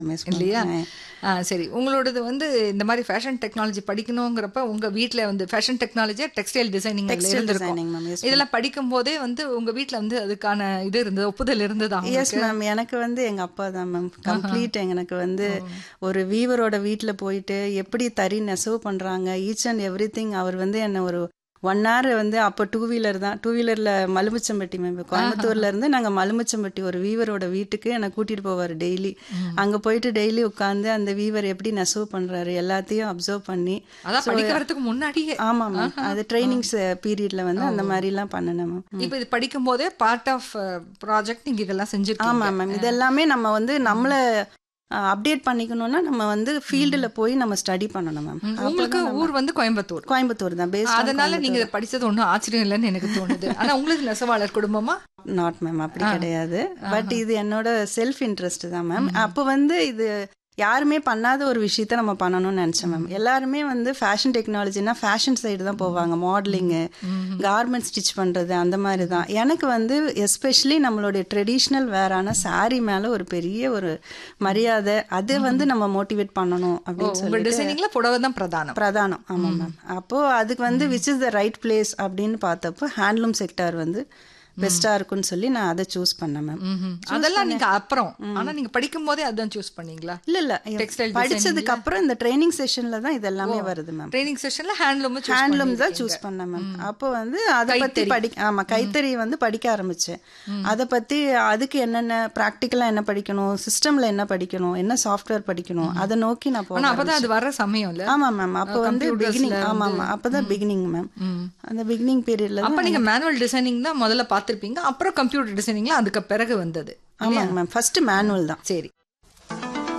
Miss இல்லையா? பண்ணுவேன். சரி. உங்களோடது வந்து இந்த மாதிரி ஃபேஷன் டெக்னாலஜி படிக்கணுங்கிறப்ப உங்க வீட்டில் வந்து ஃபேஷன் டெக்னாலஜியா டெக்ஸ்டைல் டிசைனிங் டெக்ஸ்டைல் இருந்திருக்கும். Designing ma'am. எஸ் இதெல்லாம் படிக்கும் போதே வந்து உங்க வீட்டில் வந்து அதுக்கான இது இருந்தது, ஒப்புதல் இருந்ததா எஸ் உங்களுக்கு? மேம். எனக்கு வந்து எங்கள் அப்பா தான் மேம் கம்ப்ளீட். எனக்கு வந்து ஒரு வீவரோட வீட்டில் போயிட்டு எப்படி தறி நெசவு பண்ணுறாங்க ஈச் அண்ட் எவ்ரி திங். அவர் வந்து என்னை ஒரு 1 hour வந்து அப்போ 2 வீலர் தான், 2 வீலரில் மலுமிச்சம்பட்டி மேம், கோயம்புத்தூர்ல இருந்து நாங்கள் மலுமிச்சம்பட்டி ஒரு வீவரோட வீட்டுக்கு என்னை கூட்டிகிட்டு போவார் டெய்லி. அங்கே போயிட்டு டெய்லி உட்காந்து அந்த வீவர் எப்படி நெசவு பண்ணுறாரு எல்லாத்தையும் அப்சர்வ் பண்ணி. அதான் படிக்க வரதுக்கு முன்னாடியே. ஆமாம் மேம். அது ட்ரைனிங்ஸ் பீரியடில் வந்து அந்த மாதிரிலாம் பண்ணினேன் மேம். இப்போ இது படிக்கும் போதே பார்ட் ஆஃப் ப்ராஜெக்ட் நீங்க இதெல்லாம் செஞ்சிருக்கீங்க. ஆமாம் மேம். இதெல்லாமே நம்ம வந்து நம்மளை அப்டேட் பண்ணிக்கணும்னா நம்ம வந்து ஃபீல்டில் போய் நம்ம ஸ்டடி பண்ணணும் மேம். உங்களுக்கு ஊர் வந்து கோயம்புத்தூர். கோயம்புத்தூர் தான் பேஸ். அதனால நீங்க இதை படிச்சது ஒன்றும் ஆச்சரியம் இல்லைன்னு எனக்கு தோணுது. ஆனா உங்களுக்கு நெசவாளர் குடும்பமா? நாட் மேம், அப்படி கிடையாது. பட் இது என்னோட செல்ஃப் இன்ட்ரெஸ்ட் தான் மேம். அப்போ வந்து இது யாருமே பண்ணாத ஒரு விஷயத்த நம்ம பண்ணணும்னு நினச்சேன் மேம். எல்லாருமே வந்து ஃபேஷன் டெக்னாலஜினா ஃபேஷன் சைடு தான் போவாங்க, மாடலிங்கு, கார்மெண்ட் ஸ்டிச் பண்ணுறது அந்த மாதிரி தான். எனக்கு வந்து எஸ்பெஷலி நம்மளுடைய ட்ரெடிஷ்னல் வேரான சாரீ மேலே ஒரு பெரிய ஒரு மரியாதை, அது வந்து நம்ம மோட்டிவேட் பண்ணணும் அப்படின்னு சொல்லி. டிசைனிங்ல புடவை தான் பிரதானம். ஆமாம் மேம். அப்போது அதுக்கு வந்து which is the right place அப்படின்னு பார்த்தப்போ ஹேண்ட்லூம் செக்டார் வந்து பெஸ்ட்டாக இருக்குன்னு சொல்லி நான் அதை சூஸ் பண்ணேன் மேம். அதெல்லாம் நீங்க அப்புறம், ஆனா நீங்க படிக்கும் போதே அதான் சூஸ் பண்ணீங்களா? இல்ல டெக்ஸ்டைல் படிச்சதுக்கு அப்புறம் இந்த ட்ரைனிங் செஷன்ல தான் இது எல்லாமே வருது மேம். ட்ரைனிங் செஷன்ல ஹேண்ட்லூம் தான் சூஸ் பண்ணேன் மேம். அப்போ வந்து அதை பத்தி கைத்தறி வந்து படிக்க ஆரம்பிச்சேன். அதை பத்தி அதுக்கு என்னென்ன ப்ராக்டிக்கலா என்ன படிக்கணும், சிஸ்டம்ல என்ன படிக்கணும், என்ன சாஃப்ட்வேர் படிக்கணும், அதை நோக்கி நான் போனேன். அப்பதான் அது வர சமயம் இல்ல? ஆமா மேம். அப்போ வந்து பிகினிங். ஆமா அப்பதான் பிகினிங் மேம். அந்த பிகினிங் பீரியட்ல அப்ப நீங்க மேனுவல் டிசைனிங் தான் முதல்ல பார்த்திருப்பீங்க, அப்புறம் கம்ப்யூட்டர் டிசைனிங்ல அதுக்கு பிறகு வந்தது. ஆமாங்க மேம். ஃபர்ஸ்ட் மேனுவல் தான். சரி.